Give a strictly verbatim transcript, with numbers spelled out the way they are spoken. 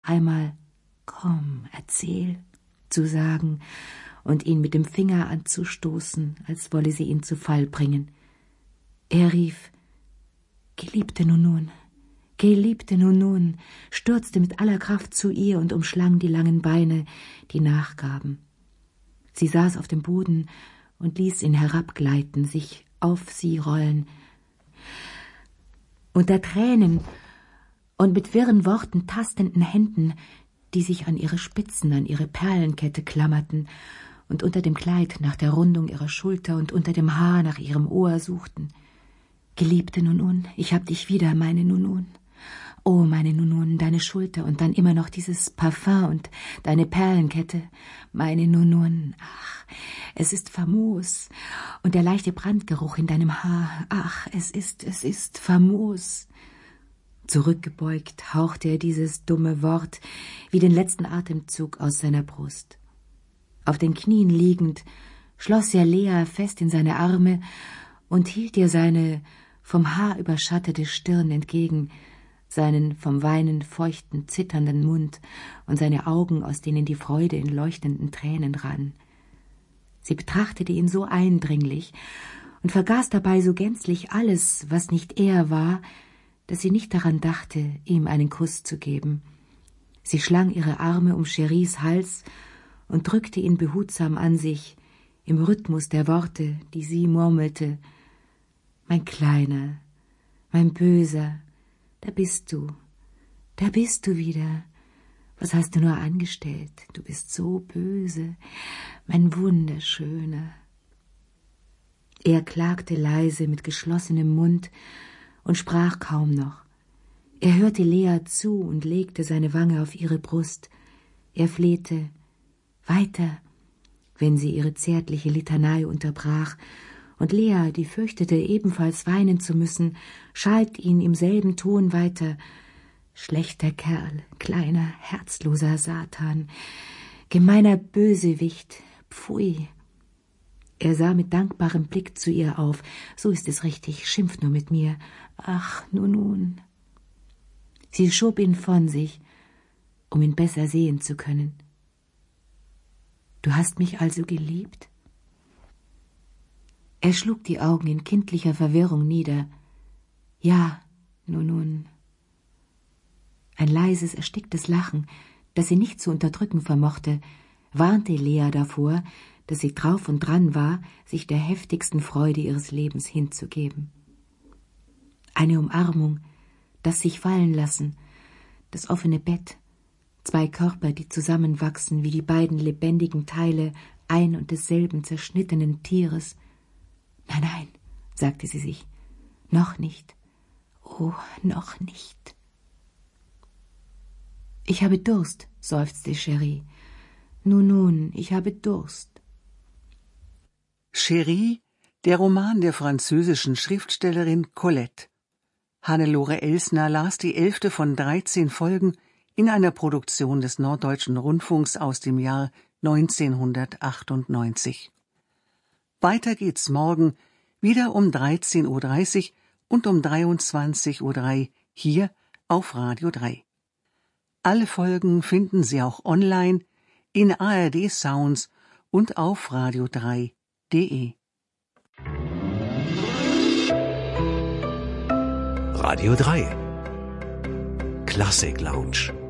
einmal »Komm, erzähl« zu sagen und ihn mit dem Finger anzustoßen, als wolle sie ihn zu Fall bringen. Er rief »Geliebte Nunun, geliebte Nunun«, stürzte mit aller Kraft zu ihr und umschlang die langen Beine, die nachgaben. Sie saß auf dem Boden und ließ ihn herabgleiten, sich auf sie rollen. Unter Tränen und mit wirren Worten tastenden Händen, die sich an ihre Spitzen, an ihre Perlenkette klammerten und unter dem Kleid nach der Rundung ihrer Schulter und unter dem Haar nach ihrem Ohr suchten. »Geliebte Nunun, ich hab dich wieder, meine Nunun. Oh, meine Nunun, deine Schulter und dann immer noch dieses Parfum und deine Perlenkette. Meine Nunun, ach, es ist famos. Und der leichte Brandgeruch in deinem Haar, ach, es ist, es ist famos.« Zurückgebeugt hauchte er dieses dumme Wort wie den letzten Atemzug aus seiner Brust. Auf den Knien liegend schloss er Lea fest in seine Arme und hielt ihr seine vom Haar überschattete Stirn entgegen, seinen vom Weinen feuchten, zitternden Mund und seine Augen, aus denen die Freude in leuchtenden Tränen rann. Sie betrachtete ihn so eindringlich und vergaß dabei so gänzlich alles, was nicht er war, dass sie nicht daran dachte, ihm einen Kuss zu geben. Sie schlang ihre Arme um Cheries Hals und drückte ihn behutsam an sich, im Rhythmus der Worte, die sie murmelte. »Mein Kleiner, mein Böser, da bist du, da bist du wieder. Was hast du nur angestellt? Du bist so böse, mein Wunderschöner.« Er klagte leise mit geschlossenem Mund und sprach kaum noch. Er hörte Lea zu und legte seine Wange auf ihre Brust. Er flehte »Weiter«, wenn sie ihre zärtliche Litanei unterbrach, und Lea, die fürchtete, ebenfalls weinen zu müssen, schalt ihn im selben Ton weiter. »Schlechter Kerl, kleiner, herzloser Satan, gemeiner Bösewicht, pfui.« Er sah mit dankbarem Blick zu ihr auf. »So ist es richtig, schimpf nur mit mir. Ach, nun, nun.« Sie schob ihn von sich, um ihn besser sehen zu können. »Du hast mich also geliebt?« Er schlug die Augen in kindlicher Verwirrung nieder. »Ja, nun, nun.« Ein leises, ersticktes Lachen, das sie nicht zu unterdrücken vermochte, warnte Lea davor, dass sie drauf und dran war, sich der heftigsten Freude ihres Lebens hinzugeben. Eine Umarmung, das sich fallen lassen, das offene Bett, zwei Körper, die zusammenwachsen wie die beiden lebendigen Teile ein und desselben zerschnittenen Tieres. »Nein, nein«, sagte sie sich, »noch nicht, oh, noch nicht.« »Ich habe Durst«, seufzte Cherie. »Nun, nun, ich habe Durst.« Cherie, der Roman der französischen Schriftstellerin Colette. Hannelore Elsner las die elfte von dreizehn Folgen in einer Produktion des Norddeutschen Rundfunks aus dem Jahr neunzehnhundertachtundneunzig. Weiter geht's morgen wieder um dreizehn Uhr dreißig und um dreiundzwanzig Uhr drei hier auf Radio drei. Alle Folgen finden Sie auch online in A R D Sounds und auf radio drei punkt de. Radio drei Klassik Lounge.